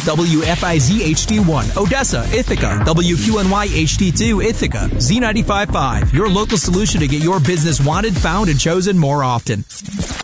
WFIZ HD1, Odessa, Ithaca, WQNY HD2, Ithaca, Z95.5, your local solution to get your business wanted, found, and chosen more often.